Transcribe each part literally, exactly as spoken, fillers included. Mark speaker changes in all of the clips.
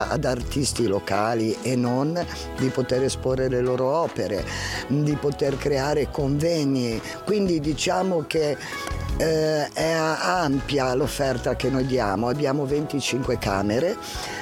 Speaker 1: ad artisti locali e non, di poter esporre le loro opere, di poter creare convegni. Quindi diciamo che eh, è ampia l'offerta che noi diamo. Abbiamo venticinque camere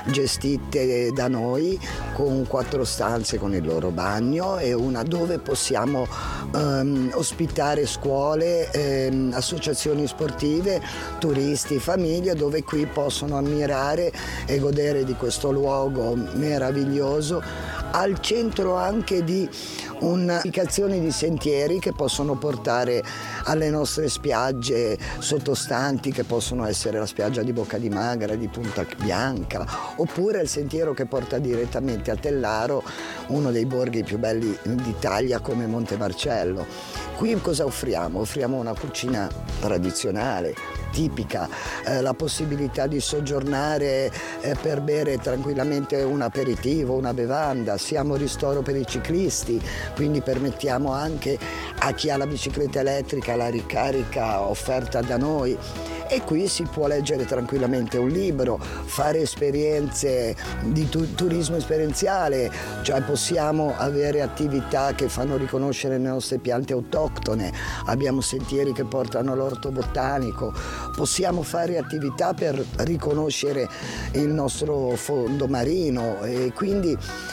Speaker 1: gestite da noi, con quattro stanze con il loro bagno e una dove possiamo ehm, ospitare scuole, ehm, associazioni sportive, turisti, famiglie, dove qui possono ammirare e godere di questo luogo meraviglioso, al centro anche di un'indicazione di sentieri che possono portare alle nostre spiagge sottostanti, che possono essere la spiaggia di Bocca di Magra, di Punta Bianca, oppure il sentiero che porta direttamente a Tellaro, uno dei borghi più belli d'Italia come Monte Marcello. Qui cosa offriamo? Offriamo una cucina tradizionale, tipica, eh, la possibilità di soggiornare eh, per bere tranquillamente un aperitivo, una bevanda. Siamo ristoro per i ciclisti, quindi permettiamo anche a chi ha la bicicletta elettrica la ricarica offerta da noi. E qui si può leggere tranquillamente un libro, fare esperienze di tu- turismo esperienziale, cioè possiamo avere attività che fanno riconoscere le nostre piante autoctone, abbiamo sentieri che portano all'orto botanico, possiamo fare attività per riconoscere il nostro fondo marino e quindi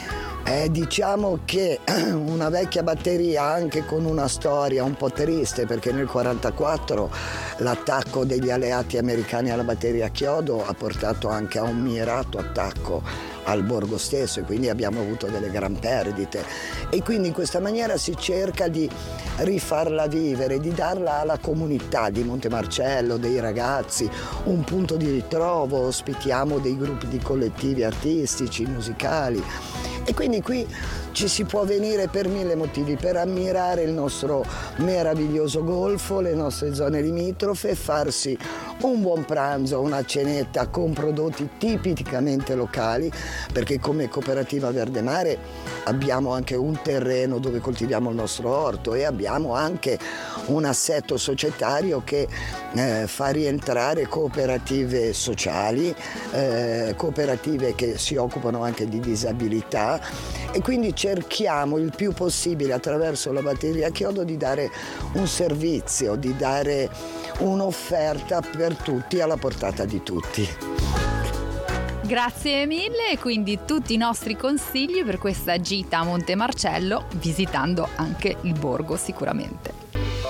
Speaker 1: Eh, diciamo che una vecchia batteria anche con una storia un po' triste, perché nel quarantaquattro l'attacco degli alleati americani alla batteria a chiodo ha portato anche a un mirato attacco al borgo stesso e quindi abbiamo avuto delle gran perdite e quindi in questa maniera si cerca di rifarla vivere, di darla alla comunità di Monte Marcello, dei ragazzi, un punto di ritrovo, ospitiamo dei gruppi di collettivi artistici, musicali. E quindi qui ci si può venire per mille motivi, per ammirare il nostro meraviglioso golfo, le nostre zone limitrofe, farsi un buon pranzo, una cenetta con prodotti tipicamente locali, perché come Cooperativa Verde Mare abbiamo anche un terreno dove coltiviamo il nostro orto e abbiamo anche un assetto societario che eh, fa rientrare cooperative sociali, eh, cooperative che si occupano anche di disabilità e quindi cerchiamo il più possibile attraverso la batteria a chiodo di dare un servizio, di dare un'offerta per tutti alla portata di tutti.
Speaker 2: Grazie mille e quindi tutti i nostri consigli per questa gita a Monte Marcello, visitando anche il borgo sicuramente.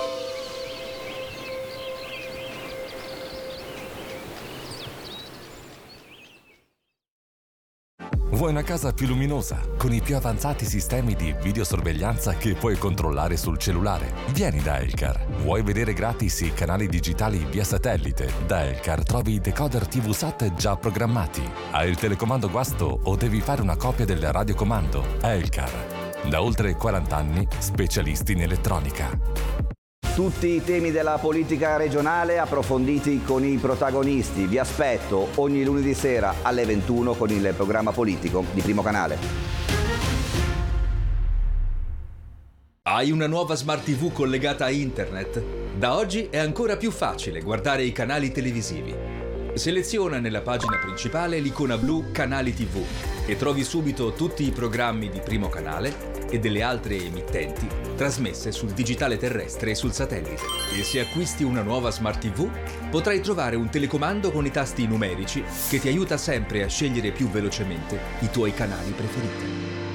Speaker 3: Vuoi una casa più luminosa, con i più avanzati sistemi di videosorveglianza che puoi controllare sul cellulare? Vieni da Elcar. Vuoi vedere gratis i canali digitali via satellite? Da Elcar trovi i decoder tivù Sat già programmati. Hai il telecomando guasto o devi fare una copia del radiocomando? Elcar. Da oltre quaranta anni, specialisti in elettronica.
Speaker 4: Tutti i temi della politica regionale approfonditi con i protagonisti. Vi aspetto ogni lunedì sera alle ventuno con il programma politico di Primo Canale.
Speaker 5: Hai una nuova Smart tivù collegata a internet? Da oggi è ancora più facile guardare i canali televisivi. Seleziona nella pagina principale l'icona blu Canali tivù e trovi subito tutti i programmi di Primo Canale e delle altre emittenti trasmesse sul digitale terrestre e sul satellite. E se acquisti una nuova Smart tivù, potrai trovare un telecomando con i tasti numerici che ti aiuta sempre a scegliere più velocemente i tuoi canali preferiti.